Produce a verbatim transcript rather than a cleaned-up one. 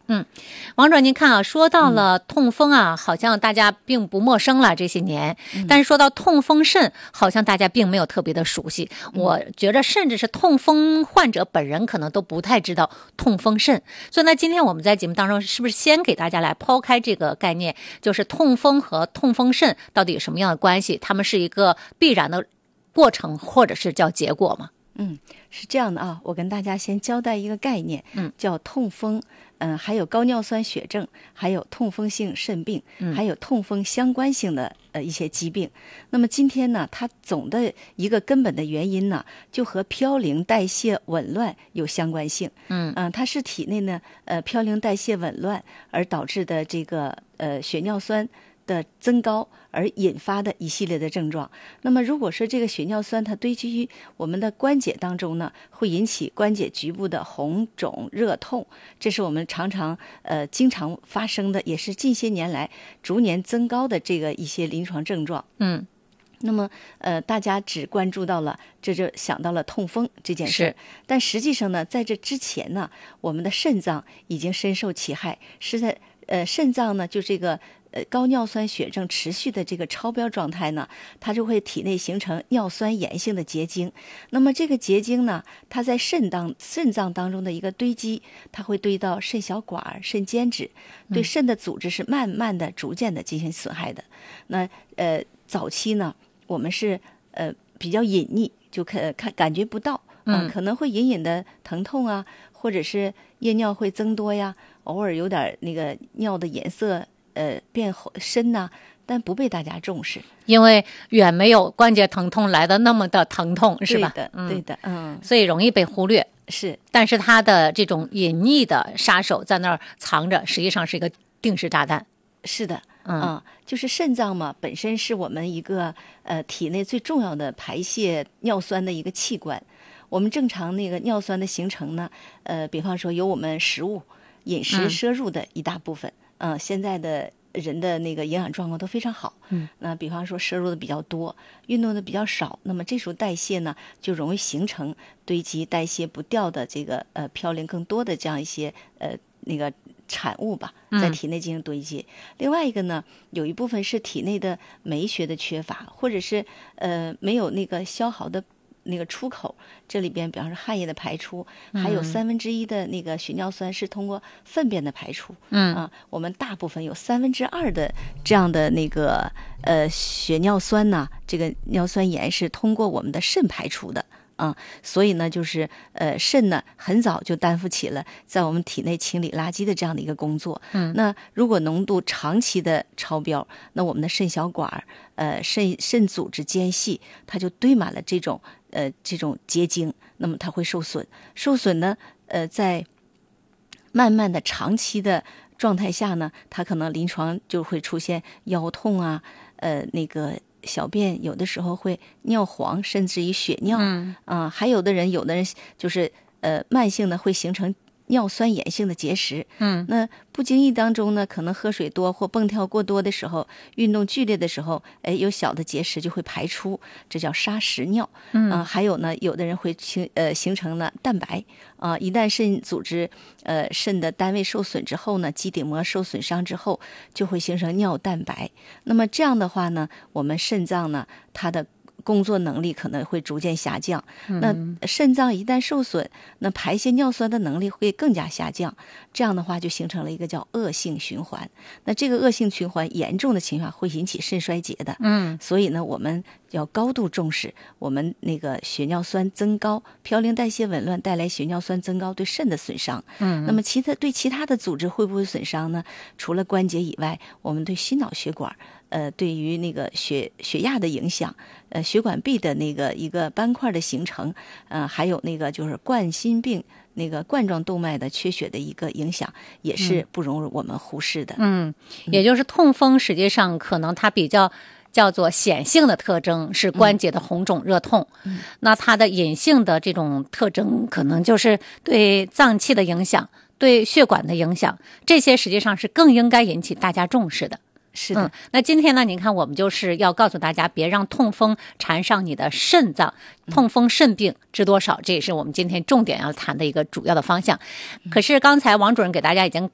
嗯，王主任，您看啊，说到了痛风啊，嗯、好像大家并不陌生了这些年，嗯、但是说到痛风肾，好像大家并没有特别的熟悉。嗯、我觉着，甚至是痛风患者本人可能都不太知道痛风肾。所以呢，今天我们在节目当中，是不是先给大家来抛开这个概念，就是痛风和痛风肾到底有什么样的关系？它们是一个必然的过程，或者是叫结果吗？ 嗯，是这样的啊，我跟大家先交代一个概念，嗯，叫痛风，嗯，还有高尿酸血症，还有痛风性肾病，嗯，还有痛风相关性的呃一些疾病。那么今天呢，它总的一个根本的原因呢，就和嘌呤代谢紊乱有相关性，嗯嗯、呃，它是体内呢呃嘌呤代谢紊乱而导致的这个呃血尿酸的增高而引发的一系列的症状。那么如果说这个血尿酸它堆积于我们的关节当中呢，会引起关节局部的红肿热痛，这是我们常常呃经常发生的，也是近些年来逐年增高的这个一些临床症状。 嗯， 那么呃大家只关注到了，这就想到了痛风这件事，但实际上呢，在这之前呢，我们的肾脏已经深受其害，是在呃肾脏呢就这个呃高尿酸血症持续的这个超标状态呢，它就会体内形成尿酸盐性的结晶。那么这个结晶呢，它在肾当肾脏当中的一个堆积，它会堆到肾小管、肾间质，对肾的组织是慢慢的、逐渐的进行损害的。那呃早期呢，我们是呃比较隐匿，就看看感觉不到，嗯、呃，可能会隐隐的疼痛啊，或者是夜尿会增多呀，偶尔有点那个尿的颜色呃变深呐、啊，但不被大家重视， 因为远没有关节疼痛来的那么的疼痛，是吧？ 对的，嗯、对的，嗯， 所以容易被忽略。 是， 但是它的这种隐匿的杀手在那儿藏着，实际上是一个定时炸弹。 是的。嗯、呃，就是肾脏嘛，本身是我们一个呃体内最重要的排泄尿酸的一个器官。我们正常那个尿酸的形成呢，呃，比方说有我们食物饮食摄入的一大部分。嗯、呃，现在的人的那个营养状况都非常好。嗯，那比方说摄入的比较多，运动的比较少，那么这时候代谢呢就容易形成堆积代谢不掉的这个呃嘌呤更多的这样一些呃那个产物吧，在体内进行堆积。嗯、另外一个呢，有一部分是体内的酶血的缺乏，或者是呃没有那个消耗的那个出口，这里边比方说汗液的排出，还有三分之一的那个血尿酸是通过粪便的排出。嗯啊，我们大部分有三分之二的这样的那个呃血尿酸呢，这个尿酸盐是通过我们的肾排出的。啊、嗯，所以呢，就是呃，肾呢很早就担负起了在我们体内清理垃圾的这样的一个工作。嗯，那如果浓度长期的超标，那我们的肾小管、呃肾肾组织间隙，它就堆满了这种呃这种结晶，那么它会受损。受损呢，呃，在慢慢的长期的状态下呢，它可能临床就会出现腰痛啊，呃，那个。小便有的时候会尿黄，甚至于血尿。嗯啊、呃，还有的人，有的人就是呃慢性的会形成尿酸盐性的结石。嗯，那不经意当中呢，可能喝水多或蹦跳过多的时候，运动剧烈的时候，哎，有小的结石就会排出，这叫沙石尿。嗯啊、呃，还有呢，有的人会形呃形成了蛋白啊、呃，一旦肾组织呃肾的单位受损之后呢，基底膜受损伤之后，就会形成尿蛋白。那么这样的话呢，我们肾脏呢，它的工作能力可能会逐渐下降。那肾脏一旦受损，那排泄尿酸的能力会更加下降。这样的话就形成了一个叫恶性循环。那这个恶性循环严重的情况会引起肾衰竭的。嗯，所以呢，我们要高度重视我们那个血尿酸增高、嘌呤代谢紊乱带来血尿酸增高对肾的损伤。嗯，那么其他对其他的组织会不会损伤呢？除了关节以外，我们对心脑血管。呃，对于那个血血压的影响，呃，血管壁的那个一个斑块的形成，呃，还有那个就是冠心病那个冠状动脉的缺血的一个影响，也是不容我们忽视的。 嗯，也就是痛风实际上可能它比较叫做显性的特征是关节的红肿热痛，嗯、那它的隐性的这种特征可能就是对脏器的影响、对血管的影响，这些实际上是更应该引起大家重视的。 是的、嗯， 那今天呢，您看我们就是要告诉大家，别让痛风缠上你的肾脏，痛风肾病知多少，这也是我们今天重点要谈的一个主要的方向。可是刚才王主任给大家已经